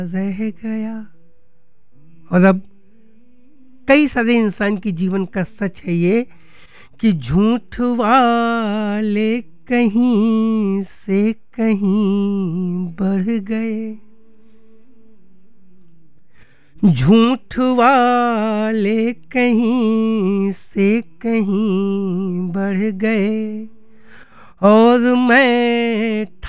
रह गया। और अब कई सारे इंसान के जीवन का सच है ये कि झूठ वाले कहीं से कहीं बढ़ गए, झूठ वाले कहीं से कहीं बढ़ गए, और मैं